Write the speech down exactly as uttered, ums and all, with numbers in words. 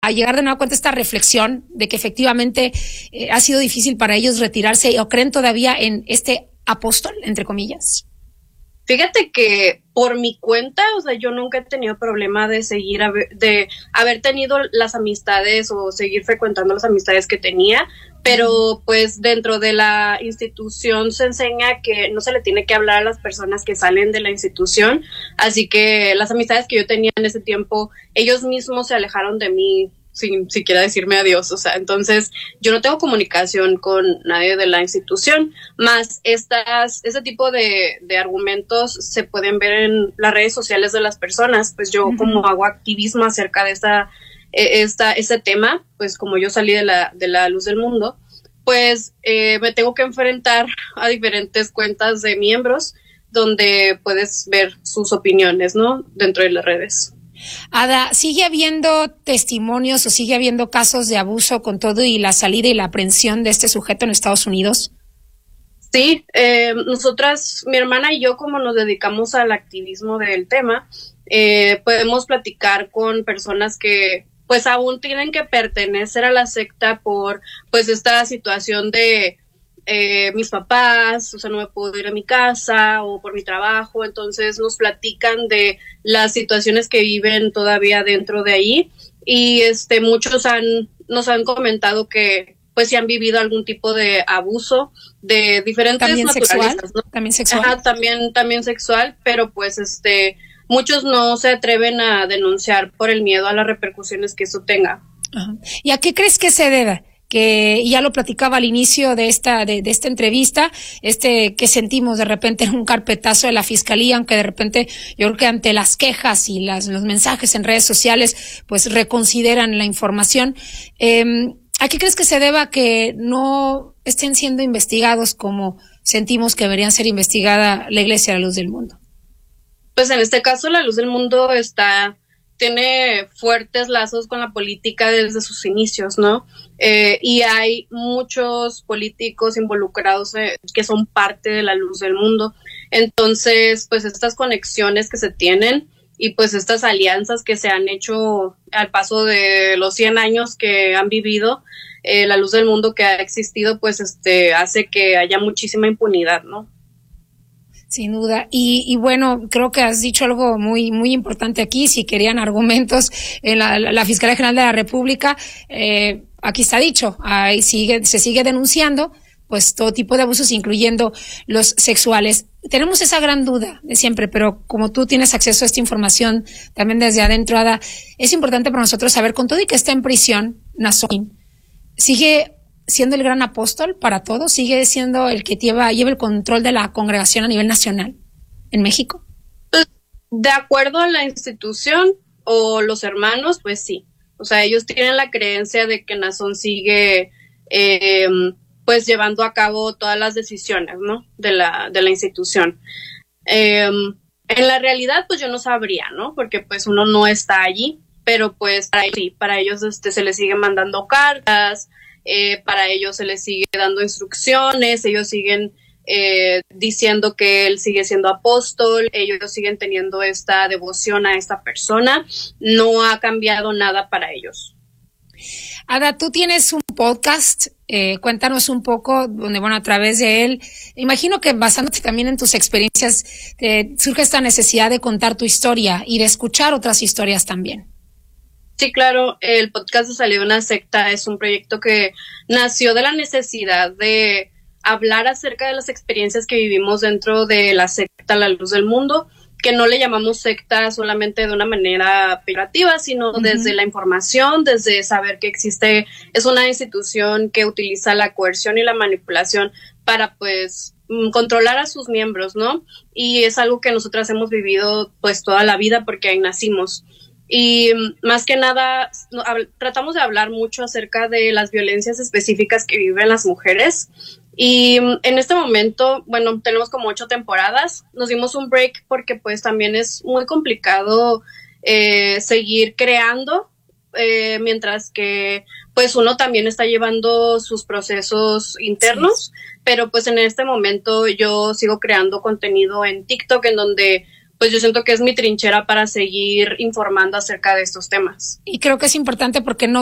a llegar de nuevo cuenta esta reflexión de que efectivamente eh, ha sido difícil para ellos retirarse o creen todavía en este apóstol, entre comillas? Fíjate que por mi cuenta, o sea, yo nunca he tenido problema de seguir, de haber tenido las amistades o seguir frecuentando las amistades que tenía, pero pues dentro de la institución se enseña que no se le tiene que hablar a las personas que salen de la institución, así que las amistades que yo tenía en ese tiempo, ellos mismos se alejaron de mí sin siquiera decirme adiós, o sea, entonces yo no tengo comunicación con nadie de la institución, más estas, este tipo de, de argumentos se pueden ver en las redes sociales de las personas, pues yo uh-huh. como hago activismo acerca de esta, esta, este tema, pues como yo salí de la, de la luz del mundo, pues eh, me tengo que enfrentar a diferentes cuentas de miembros donde puedes ver sus opiniones, ¿no? Dentro de las redes. Ada, ¿sigue habiendo testimonios o sigue habiendo casos de abuso con todo y la salida y la aprehensión de este sujeto en Estados Unidos? Sí, eh, nosotras, mi hermana y yo, como nos dedicamos al activismo del tema, eh, podemos platicar con personas que pues aún tienen que pertenecer a la secta por pues esta situación de Eh, mis papás, o sea, no me puedo ir a mi casa o por mi trabajo, entonces nos platican de las situaciones que viven todavía dentro de ahí y este muchos han nos han comentado que pues si han vivido algún tipo de abuso de diferentes ¿También naturalezas, sexual? ¿no? También sexual. Ajá, también también sexual, pero pues este muchos no se atreven a denunciar por el miedo a las repercusiones que eso tenga. Ajá. ¿Y a qué crees que se deba? Que ya lo platicaba al inicio de esta de, de esta entrevista, este que sentimos de repente un carpetazo de la fiscalía, aunque de repente yo creo que ante las quejas y las los mensajes en redes sociales, pues reconsideran la información. Eh, ¿A qué crees que se deba que no estén siendo investigados como sentimos que deberían ser investigada la Iglesia de la Luz del Mundo? Pues en este caso la Luz del Mundo está tiene fuertes lazos con la política desde sus inicios, ¿no? Eh, y hay muchos políticos involucrados eh, que son parte de la Luz del Mundo. Entonces, pues estas conexiones que se tienen y pues estas alianzas que se han hecho al paso de los cien años que han vivido, eh, la Luz del Mundo que ha existido, pues este hace que haya muchísima impunidad, ¿no? Sin duda. Y, y bueno, creo que has dicho algo muy, muy importante aquí. Si querían argumentos en la, la Fiscalía General de la República, eh, aquí está dicho, ahí sigue, se sigue denunciando, pues todo tipo de abusos, incluyendo los sexuales. Tenemos esa gran duda de siempre, pero como tú tienes acceso a esta información también desde adentro, Ada, es importante para nosotros saber, con todo y que está en prisión, Nazoin, sigue siendo el gran apóstol para todos, sigue siendo el que lleva, lleva el control de la congregación a nivel nacional en México. Pues, de acuerdo a la institución o los hermanos, pues sí. O sea, ellos tienen la creencia de que Nazón sigue eh, pues llevando a cabo todas las decisiones, ¿no? De la, de la institución. Eh, en la realidad, pues yo no sabría, ¿no? Porque pues uno no está allí, pero pues para, sí, para ellos este, se les sigue mandando cartas. Eh, para ellos se les sigue dando instrucciones, ellos siguen eh, diciendo que él sigue siendo apóstol, ellos siguen teniendo esta devoción a esta persona, no ha cambiado nada para ellos. Ada, tú tienes un podcast, eh, cuéntanos un poco, donde bueno, a través de él, imagino que basándote también en tus experiencias, eh, surge esta necesidad de contar tu historia y de escuchar otras historias también. Sí, claro, el podcast de Salí de una secta es un proyecto que nació de la necesidad de hablar acerca de las experiencias que vivimos dentro de la secta La Luz del Mundo, que no le llamamos secta solamente de una manera peyorativa, sino uh-huh. desde la información, desde saber que existe, es una institución que utiliza la coerción y la manipulación para pues controlar a sus miembros, ¿no? Y es algo que nosotras hemos vivido pues toda la vida porque ahí nacimos. Y más que nada no, hab- tratamos de hablar mucho acerca de las violencias específicas que viven las mujeres. Y en este momento, bueno, tenemos como ocho temporadas. Nos dimos un break porque pues también es muy complicado eh, seguir creando eh, mientras que pues uno también está llevando sus procesos internos. Sí. Pero pues en este momento yo sigo creando contenido en TikTok en donde pues yo siento que es mi trinchera para seguir informando acerca de estos temas. Y creo que es importante porque no